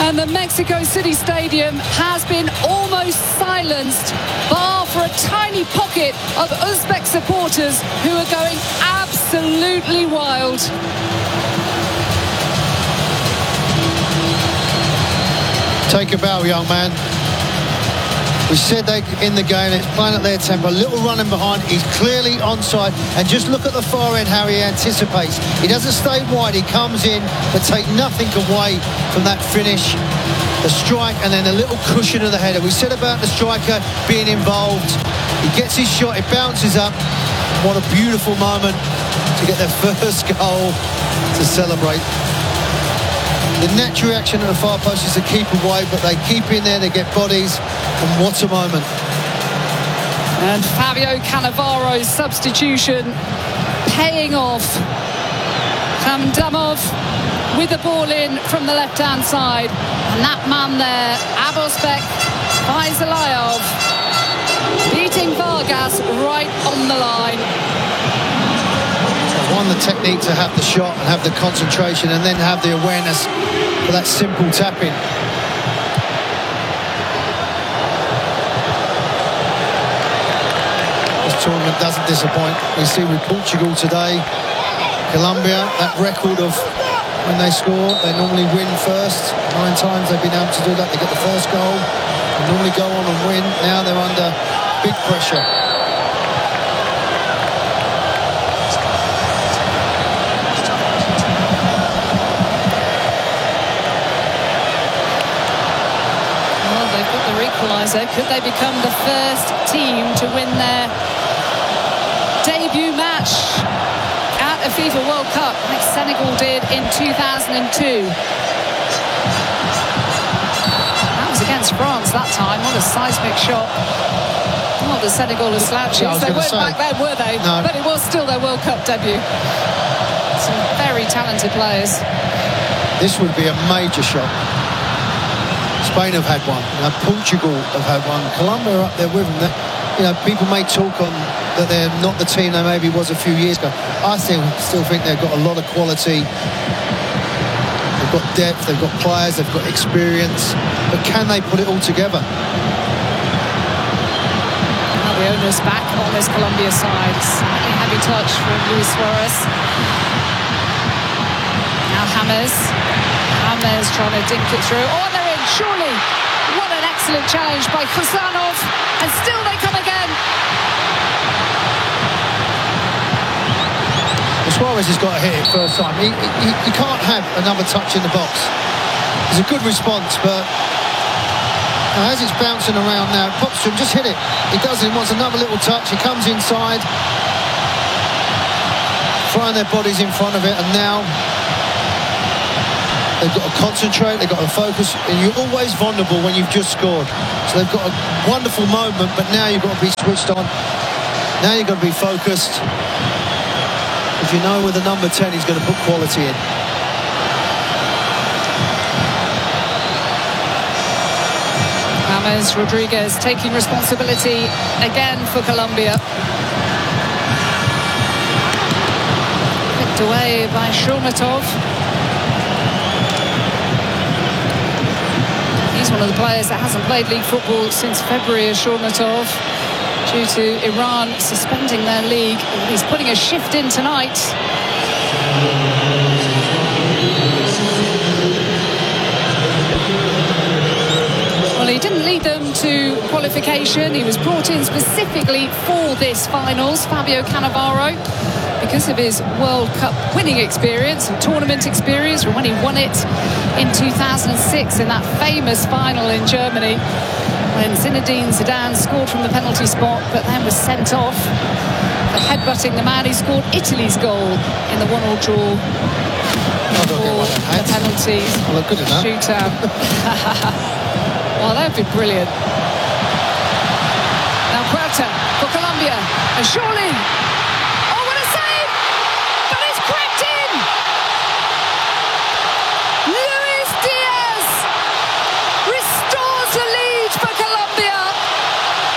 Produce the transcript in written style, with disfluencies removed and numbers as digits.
And the Mexico City Stadium has been almost silenced, bar for a tiny pocket of Uzbek supporters who are going absolutely wild. Take a bow, young man. We said they in the game, it's playing at their tempo. A little running behind, he's clearly onside. And just look at the far end, how he anticipates. He doesn't stay wide, he comes in, but take nothing away from that finish. The strike and then a little cushion of the header. We said about the striker being involved. He gets his shot, it bounces up. What a beautiful moment to get their first goal to celebrate. The natural reaction at the far post is to keep away, but they keep in there, they get bodies, and what a moment. And Fabio Cannavaro's substitution paying off. Hamdamov with the ball in from the left-hand side. And that man there, Abosbek Faizalayov, beating Vargas right on the line. One, the technique to have the shot and have the concentration and then have the awareness for that simple tap-in. This tournament doesn't disappoint. We see with Portugal today, Colombia, that record of when they score, they normally win first. 9 times they've been able to do that. They get the first goal, they normally go on and win. Now they're under big pressure. Equaliser. Could they become the first team to win their debut match at a FIFA World Cup, like Senegal did in 2002? That was against France that time. What a seismic shot. Not the Senegal are slouches. They weren't back then, were they? No. But it was still their World Cup debut. Some very talented players. This would be a major shot. Spain have had one. Now Portugal have had one. Colombia are up there with them. You know, people may talk on that they're not the team they maybe was a few years ago. I still think they've got a lot of quality. They've got depth, they've got players, they've got experience. But can they put it all together? Well, the owner's back on this Colombia side. Slightly heavy touch from Luis Suarez. Now James trying to dink it through. Oh, they're in, surely. What an excellent challenge by Khuzanov. And still they come again. Suarez has got to hit it first time. He can't have another touch in the box. It's a good response, but as it's bouncing around now, pops to him, just hit it. He does it, wants another little touch. He comes inside, throwing their bodies in front of it, and now they've got to concentrate, they've got to focus, and you're always vulnerable when you've just scored. So they've got a wonderful moment, but now you've got to be switched on. Now you've got to be focused. If you know with the number 10, he's going to put quality in. James Rodriguez taking responsibility again for Colombia. Picked away by Shomatov. He's one of the players that hasn't played league football since February, Shomatov, due to Iran suspending their league. He's putting a shift in tonight. Well, he didn't lead them to qualification. He was brought in specifically for this finals, Fabio Cannavaro, because of his World Cup winning experience and tournament experience from when he won it in 2006 in that famous final in Germany, when Zinedine Zidane scored from the penalty spot but then was sent off for headbutting the man who scored Italy's goal in the 1-1 draw for the penalties shootout. Well, that would be brilliant. Now Puerta for Colombia, and surely